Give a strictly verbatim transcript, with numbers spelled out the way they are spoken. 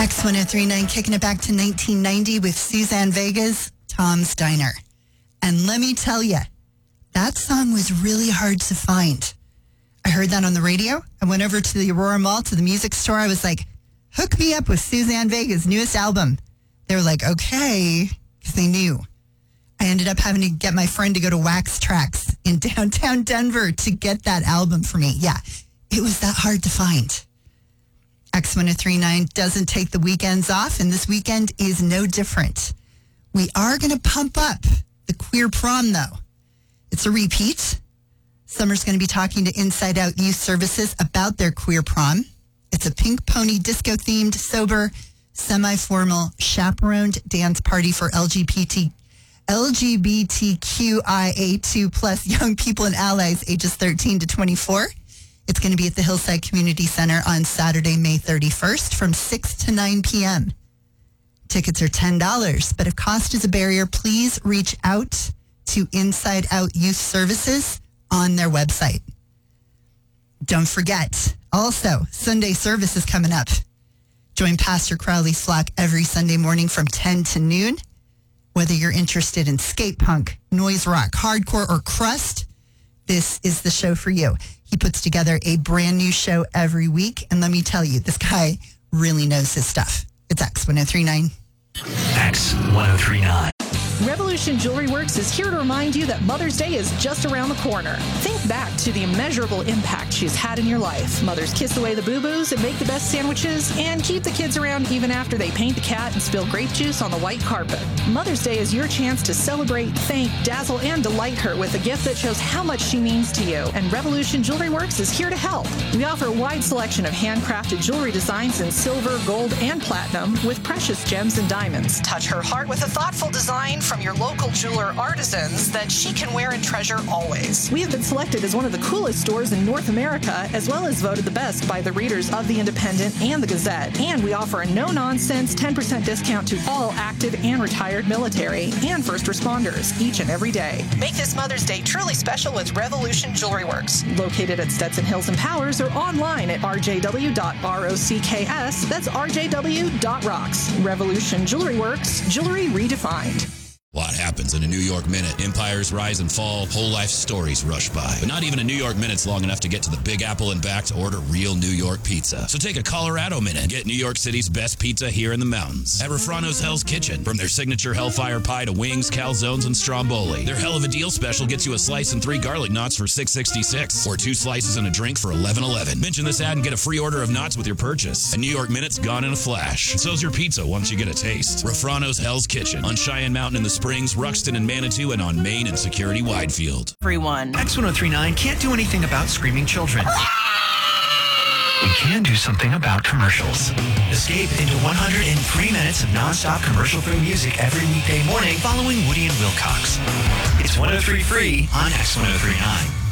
X one oh three point nine kicking it back to nineteen ninety with Suzanne Vega's Tom's Diner. And let me tell you, that song was really hard to find. I heard that on the radio. I went over to the Aurora Mall, to the music store. I was like, hook me up with Suzanne Vega's newest album. They were like, okay, because they knew. I ended up having to get my friend to go to Wax Trax in downtown Denver to get that album for me. Yeah, it was that hard to find. X one oh three point nine doesn't take the weekends off, and this weekend is no different. We are going to pump up the queer prom, though. It's a repeat. Summer's going to be talking to Inside Out Youth Services about their queer prom. It's a pink pony disco-themed, sober, semi-formal, chaperoned dance party for L G B T, L G B T Q I A two plus young people and allies ages thirteen to twenty-four. It's going to be at the Hillside Community Center on Saturday, May thirty-first from six to nine p.m. Tickets are ten dollars, but if cost is a barrier, please reach out to Inside Out Youth Services on their website. Don't forget, also, Sunday service is coming up. Join Pastor Crowley's flock every Sunday morning from ten to noon. Whether you're interested in skate punk, noise rock, hardcore, or crust, this is the show for you. He puts together a brand new show every week. And let me tell you, this guy really knows his stuff. It's X one oh three point nine. X one oh three point nine. Revolution Jewelry Works is here to remind you that Mother's Day is just around the corner. Think back to the immeasurable impact she's had in your life. Mothers kiss away the boo-boos and make the best sandwiches and keep the kids around even after they paint the cat and spill grape juice on the white carpet. Mother's Day is your chance to celebrate, thank, dazzle, and delight her with a gift that shows how much she means to you. And Revolution Jewelry Works is here to help. We offer a wide selection of handcrafted jewelry designs in silver, gold, and platinum with precious gems and diamonds. Touch her heart with a thoughtful design from your local jeweler artisans that she can wear and treasure always. We have been selected as one of the coolest stores in North America, as well as voted the best by the readers of The Independent and The Gazette. And we offer a no-nonsense ten percent discount to all active and retired military and first responders each and every day. Make this Mother's Day truly special with Revolution Jewelry Works, located at Stetson Hills and Powers, or online at r j w dot rocks. That's r j w dot rocks. Revolution Jewelry Works, jewelry redefined. A lot happens in a New York minute. Empires rise and fall, whole life stories rush by. But not even a New York minute's long enough to get to the Big Apple and back to order real New York pizza. So take a Colorado minute and get New York City's best pizza here in the mountains. At Refrano's Hell's Kitchen. From their signature Hellfire Pie to wings, calzones, and stromboli. Their Hell of a Deal special gets you a slice and three garlic knots for six sixty-six, or two slices and a drink for eleven eleven. Mention this ad and get a free order of knots with your purchase. A New York minute's gone in a flash. And so's your pizza once you get a taste. Refrano's Hell's Kitchen on Cheyenne Mountain in the Springs, Ruxton and Manitou, and on Main and Security Widefield. Everyone. X one oh three point nine can't do anything about screaming children. We can do something about commercials. Escape into one hundred three minutes of nonstop commercial-free music every weekday morning following Woody and Wilcox. It's one oh three free on X one oh three point nine.